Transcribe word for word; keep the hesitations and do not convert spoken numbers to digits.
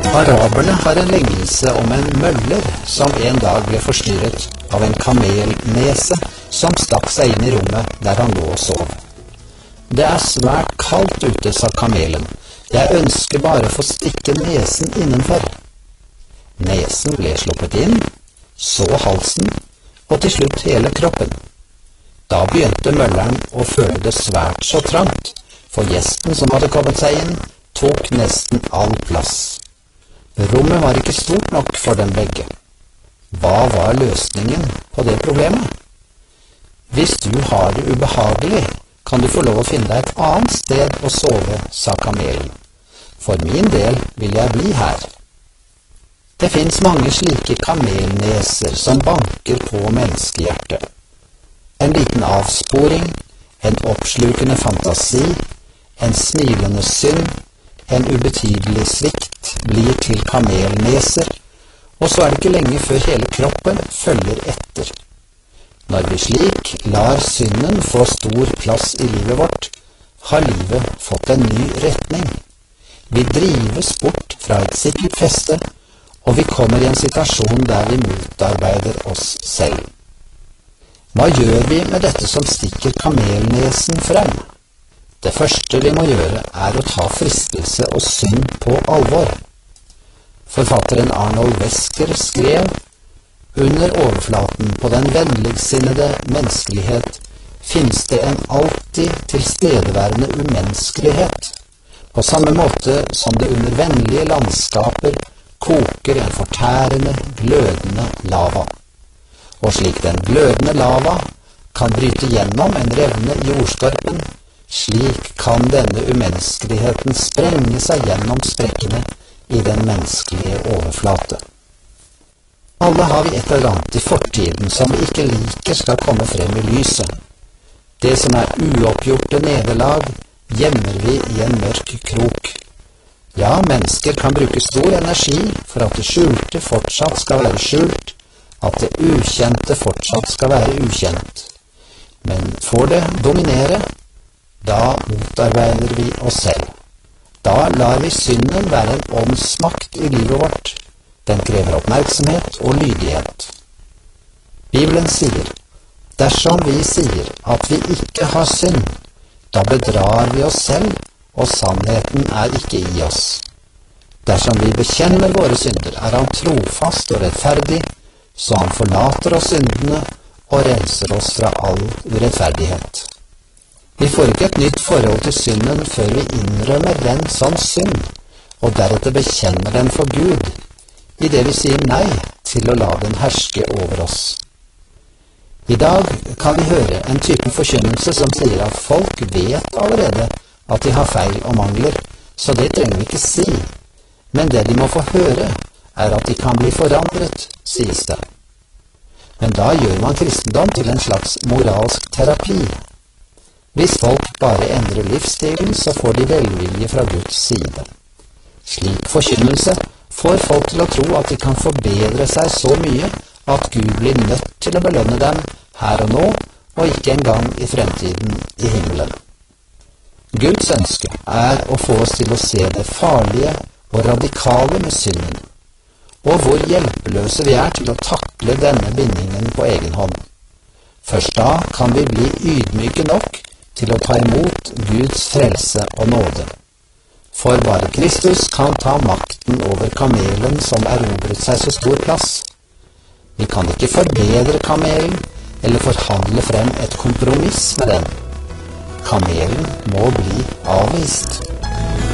Araberne har en lignelse om en møller som en dag ble forstyrret av en kamelnese som stakk seg inn i rommet der han lå og sov. Det er svært kaldt ute, sa kamelen. Jeg ønsker bare å få stikke nesen innenfor. Nesen ble sluppet inn, så halsen, og til slutt hele kroppen. Da begynte mølleren å føle det svært så trangt, for gjesten som hadde kommet seg inn, tok nesten all plass. Rommet var ikke stort nok for dem begge. Hva var løsningen på det problemet? Hvis du har det ubehagelig, kan du få lov å finne deg et annet sted å sove, sa kamelen. For min del vil jeg bli her. Det finnes mange slike kamelneser som banker på menneskehjertet. En liten avsporing, en oppslukende fantasi, en smilende synd, en ubetydelig svikt blir til kamelneser, og så er det ikke lenge før hele kroppen følger etter. Når vi slik lar synden få stor plass i livet vårt, har livet fått en ny retning. Vi drives bort fra et sikkert feste, og vi kommer i en situasjon der vi motarbeider oss selv. Hva gjør vi med dette som stikker kamelnesen frem? Det første vi må gjøre er å ta fristelse og synd på alvor. Forfatteren Arnold Wesker skrev: under overflaten på den vennligsinnede menneskelighet finnes det en alltid tilstedeværende umenneskelighet, på samme måte som det under vennlige landskaper koker en fortærende, glødende lava. Og slik den glødende lava kan bryte gjennom en revne i jordskorpen, slik kan denne umenneskeligheten sprenge seg gjennom sprekkene i den menneskelige overflate. Alle har vi et eller annet i fortiden som vi ikke liker skal komme frem i lyset. Det som er uoppgjorte nederlag, gjemmer vi i en mørk krok. Ja, mennesker kan bruke stor energi for at det skjulte fortsatt skal være skjult, at det ukjente fortsatt skal være ukjent. Men får det dominere, da motarbeider vi oss selv. Da lar vi synden være en åndsmakt i livet vårt. Den krever oppmerksomhet og lydighet. Bibelen sier, dersom vi sier at vi ikke har synd, da bedrar vi oss selv, og sannheten er ikke i oss. Dersom vi bekjenner våre synder, er han trofast og rettferdig, så han forlater oss syndene og renser oss fra all urettferdighet. Vi får ikke et nytt forhold til synden før vi innrømmer den som synd, og deretter bekjenner den for Gud, i det vi sier nei til å la den herske over oss. I dag kan vi høre en type forkynnelse som sier at folk vet allerede at de har feil og mangler, så det trenger vi ikke si. Men det de må få høre, er at de kan bli forandret, sies det. Men da gjør man kristendom til en slags moralsk terapi. Hvis folk bare endrer livsstilen, så får de velvilje fra Guds side. Slik forkynnelse får folk til å tro at de kan forbedre seg så mye at Gud blir nødt til å belønne dem her og nå, og ikke engang i fremtiden i himmelen. Guds ønske er å få oss til å se det farlige og radikale med synden, og hvor hjelpeløse vi er til å takle denne bindingen på egen hånd. Først da kan vi bli ydmyke nok til å ta imot Guds frelse og nåde. For bare Kristus kan ta makten over kamelen som erobret seg så stor plass. Vi kan ikke forbedre kamelen, eller forhandle frem et kompromiss med den. Kamelen må bli avvist.